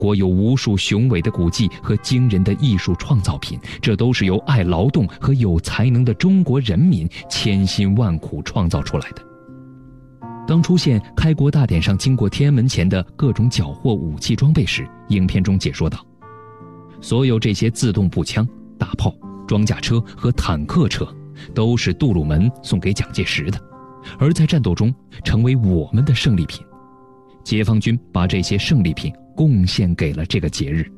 国有无数雄伟的古迹和惊人的艺术创造品，这都是由爱劳动和有才能的中国人民千辛万苦创造出来的。当出现开国大典上经过天安门前的各种缴获武器装备时，影片中解说道：所有这些自动步枪、大炮、装甲车和坦克车都是杜鲁门送给蒋介石的，而在战斗中成为我们的胜利品。解放军把这些胜利品贡献给了这个节日。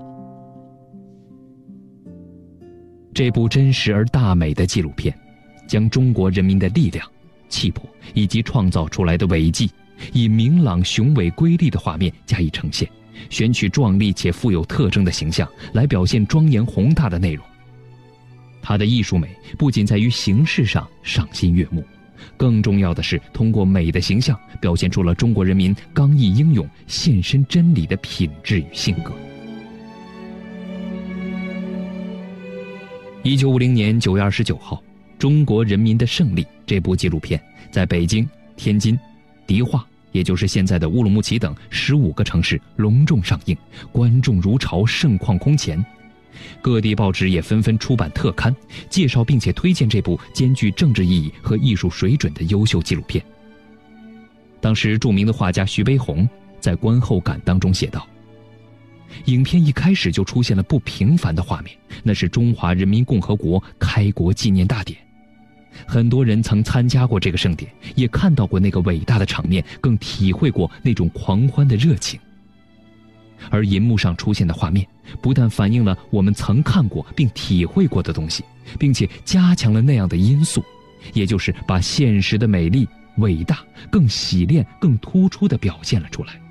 这部真实而大美的纪录片，将中国人民的力量、气魄以及创造出来的伟绩，以明朗雄伟瑰丽的画面加以呈现，选取壮丽且富有特征的形象来表现庄严宏大的内容。它的艺术美不仅在于形式上赏心悦目，更重要的是通过美的形象表现出了中国人民刚毅英勇、献身真理的品质与性格。1950年9月29号，《中国人民的胜利》这部纪录片在北京、天津、迪化，也就是现在的乌鲁木齐等15个城市隆重上映，观众如潮，盛况空前。各地报纸也纷纷出版特刊，介绍并且推荐这部兼具政治意义和艺术水准的优秀纪录片。当时著名的画家徐悲鸿在观后感当中写道：影片一开始就出现了不平凡的画面，那是中华人民共和国开国纪念大典。很多人曾参加过这个盛典，也看到过那个伟大的场面，更体会过那种狂欢的热情。而银幕上出现的画面不但反映了我们曾看过并体会过的东西，并且加强了那样的因素，也就是把现实的美丽、伟大更洗练、更突出地表现了出来。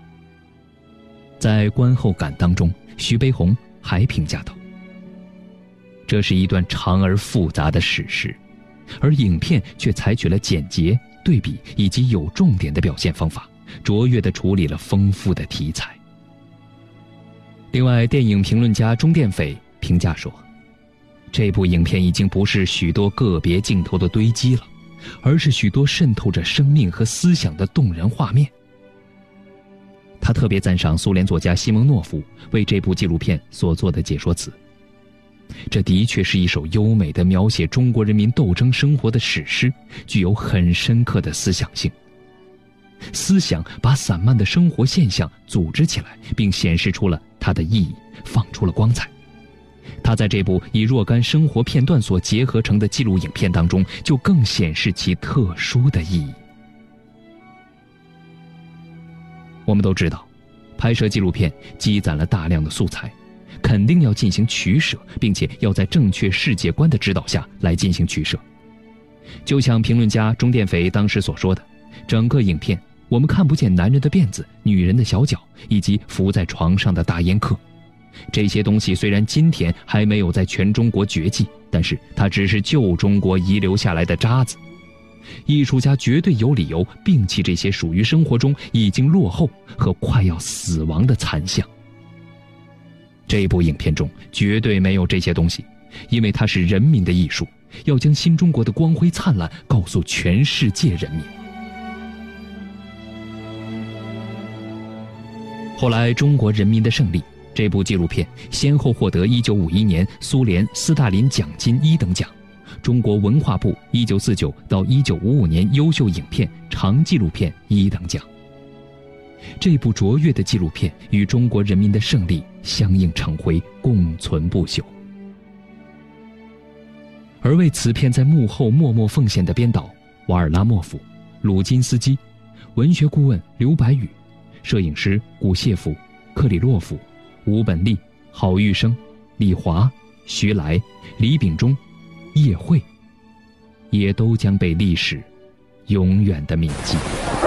在观后感当中，徐悲鸿还评价道：这是一段长而复杂的史实，而影片却采取了简洁、对比以及有重点的表现方法，卓越地处理了丰富的题材。另外，电影评论家钟殿斐评价说，这部影片已经不是许多个别镜头的堆积了，而是许多渗透着生命和思想的动人画面。他特别赞赏苏联作家西蒙诺夫为这部纪录片所做的解说词，这的确是一首优美的描写中国人民斗争生活的史诗，具有很深刻的思想性。思想把散漫的生活现象组织起来，并显示出了它的意义，放出了光彩。它在这部以若干生活片段所结合成的记录影片当中，就更显示其特殊的意义。我们都知道，拍摄纪录片积攒了大量的素材，肯定要进行取舍，并且要在正确世界观的指导下来进行取舍。就像评论家钟殿斐当时所说的，整个影片我们看不见男人的辫子、女人的小脚以及伏在床上的大烟客。这些东西虽然今天还没有在全中国绝迹，但是它只是旧中国遗留下来的渣子。艺术家绝对有理由摒弃这些属于生活中已经落后和快要死亡的残像。这部影片中绝对没有这些东西，因为它是人民的艺术，要将新中国的光辉灿烂告诉全世界人民。后来，《中国人民的胜利》这部纪录片先后获得1951年苏联斯大林奖金1等奖，中国文化部1949到1955年优秀影片长纪录片1等奖。这部卓越的纪录片与中国人民的胜利相映成辉，共存不朽。而为此片在幕后默默奉献的编导瓦尔拉莫夫、鲁金斯基，文学顾问刘白羽，摄影师古谢夫、克里洛夫、吴本利、郝玉生、李华、徐来、李秉忠、叶慧，也都将被历史永远的铭记。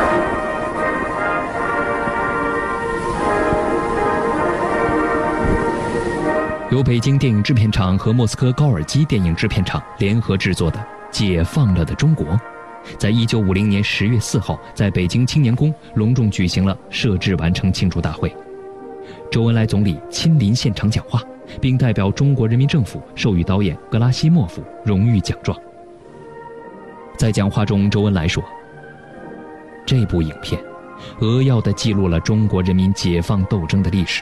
由北京电影制片厂和莫斯科高尔基电影制片厂联合制作的《解放了的中国》，在1950年10月4号在北京青年宫隆重举行了摄制完成庆祝大会。周恩来总理亲临现场讲话，并代表中国人民政府授予导演格拉西莫夫荣誉奖状。在讲话中，周恩来说：“这部影片扼要地记录了中国人民解放斗争的历史。